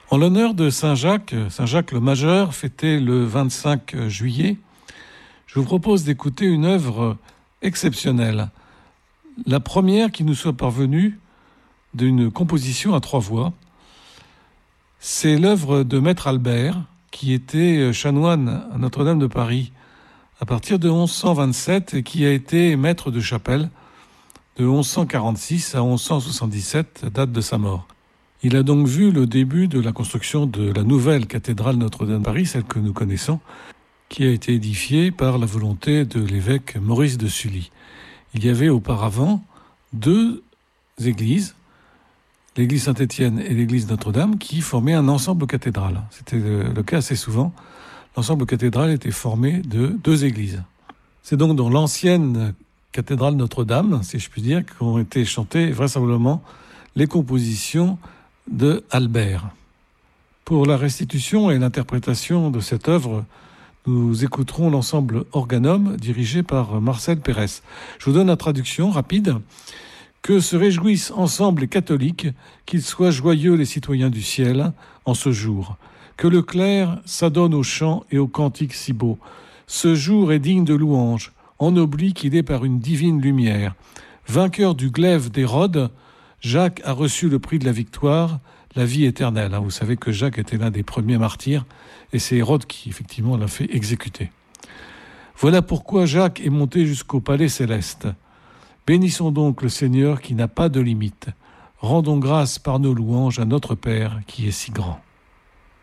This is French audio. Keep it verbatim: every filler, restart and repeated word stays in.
En l'honneur de Saint Jacques, Saint Jacques le Majeur, fêté le vingt-cinq juillet, je vous propose d'écouter une œuvre exceptionnelle. La première qui nous soit parvenue d'une composition à trois voix. C'est l'œuvre de Maître Albert, qui était chanoine à Notre-Dame de Paris à partir de onze cent vingt-sept et qui a été maître de chapelle de onze cent quarante-six à onze cent soixante-dix-sept, date de sa mort. Il a donc vu le début de la construction de la nouvelle cathédrale Notre-Dame de Paris, celle que nous connaissons, qui a été édifiée par la volonté de l'évêque Maurice de Sully. Il y avait auparavant deux églises, l'église Saint-Étienne et l'église Notre-Dame, qui formaient un ensemble cathédral. C'était le cas assez souvent. L'ensemble cathédral était formé de deux églises. C'est donc dans l'ancienne cathédrale Notre-Dame, si je puis dire, qu'ont été chantées vraisemblablement les compositions de Albert. Pour la restitution et l'interprétation de cette œuvre, nous écouterons l'ensemble Organum dirigé par Marcel Pérez. Je vous donne la traduction rapide. Que se réjouissent ensemble les catholiques, qu'ils soient joyeux les citoyens du ciel en ce jour. Que le clerc s'adonne aux chants et aux cantiques si beaux. Ce jour est digne de louange, ennobli qu'il est par une divine lumière. Vainqueur du glaive d'Hérode, Jacques a reçu le prix de la victoire, la vie éternelle. Vous savez que Jacques était l'un des premiers martyrs et c'est Hérode qui, effectivement, l'a fait exécuter. Voilà pourquoi Jacques est monté jusqu'au palais céleste. Bénissons donc le Seigneur qui n'a pas de limite. Rendons grâce par nos louanges à notre Père qui est si grand.